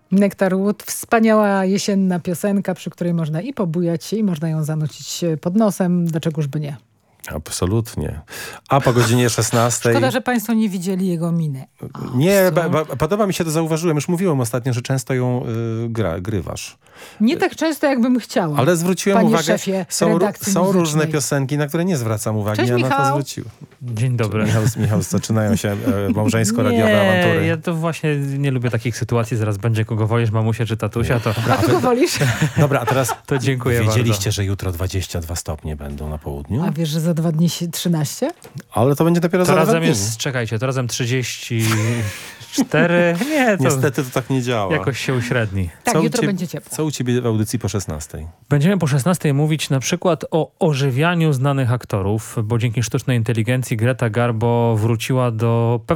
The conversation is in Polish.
Nektar Wood, wspaniała jesienna piosenka, przy której można i pobujać się, i można ją zanucić pod nosem, dlaczegoż by nie. Absolutnie. A po godzinie 16... Szkoda, że państwo nie widzieli jego miny. Nie, podoba mi się, to zauważyłem. Już mówiłem ostatnio, że często ją grywasz. Nie tak często, jakbym chciała. Ale zwróciłem Panie uwagę, szefie są różne piosenki, na które nie zwracam uwagi. Cześć, ja na to Michał. zwróciłem. Dzień dobry. Michał, zaczynają się małżeńsko-radiowe awantury. Ja to właśnie nie lubię takich sytuacji. Zaraz będzie kogo wolisz, mamusia czy tatusia. To... A kogo wolisz? Dobra, a teraz To dziękuję wiedzieliście, bardzo. że jutro 22 stopnie będą na południu? A wiesz, że za 2 dni 13? Ale to będzie dopiero To za 2 razem dni. jest, czekajcie, to razem 34. Nie, to Niestety to tak nie działa. jakoś się uśredni. Tak, Co u jutro ciebie- będzie ciepło. Co u ciebie w audycji po 16? Będziemy po 16 mówić na przykład o ożywianiu znanych aktorów, bo dzięki sztucznej inteligencji Greta Garbo wróciła do pewnych